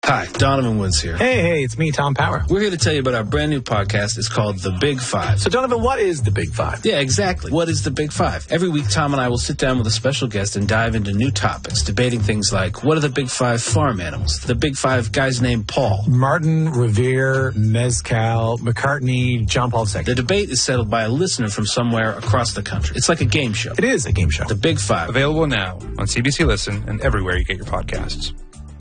Hi, Donovan Woods here. Hey, it's me, Tom Power. We're here to tell you about our brand new podcast. It's called The Big Five. So, Donovan, what is The Big Five? Yeah, exactly. What is The Big Five? Every week, Tom and I will sit down with a special guest and dive into new topics, debating things like, what are the Big Five farm animals? The Big Five guys named Paul. Martin, Revere, Mezcal, McCartney, John Paul II. The debate is settled by a listener from somewhere across the country. It's like a game show. It is a game show. The Big Five. Available now on CBC Listen and everywhere you get your podcasts.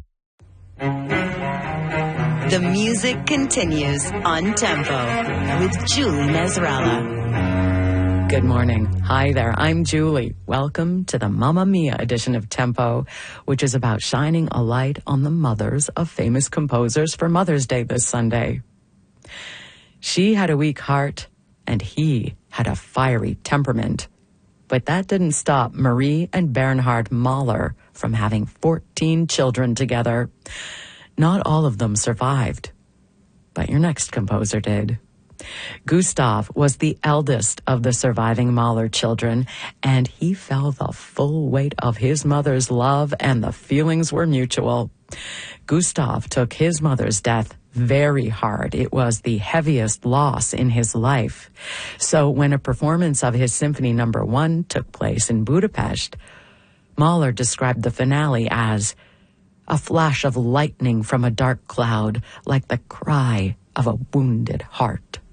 The music continues on Tempo with Julie Nasrallah. Good morning. Hi there. I'm Julie. Welcome to the Mamma Mia edition of Tempo, which is about shining a light on the mothers of famous composers for Mother's Day this Sunday. She had a weak heart, and he had a fiery temperament. But that didn't stop Marie and Bernhard Mahler from having 14 children together. Not all of them survived, but your next composer did. Gustav was the eldest of the surviving Mahler children, and he felt the full weight of his mother's love, and the feelings were mutual. Gustav took his mother's death very hard. It was the heaviest loss in his life. So when a performance of his Symphony No. 1 took place in Budapest, Mahler described the finale as a flash of lightning from a dark cloud, like the cry of a wounded heart.